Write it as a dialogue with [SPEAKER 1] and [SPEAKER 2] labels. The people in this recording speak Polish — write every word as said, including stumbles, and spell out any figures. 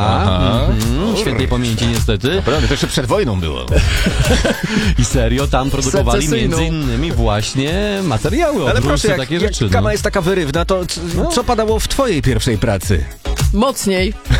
[SPEAKER 1] Aha. Mhm. Świętej pamięci niestety.
[SPEAKER 2] Naprawdę, to jeszcze przed wojną było.
[SPEAKER 1] I serio, tam produkowali
[SPEAKER 3] Secesyjną.
[SPEAKER 1] między innymi właśnie materiały
[SPEAKER 2] Ale
[SPEAKER 1] od
[SPEAKER 2] proszę, jak,
[SPEAKER 1] takie
[SPEAKER 2] jak
[SPEAKER 1] rzeczy.
[SPEAKER 2] kama
[SPEAKER 1] no.
[SPEAKER 2] jest taka wyrywna, to c- co padało w twojej pierwszej pracy?
[SPEAKER 3] Mocniej.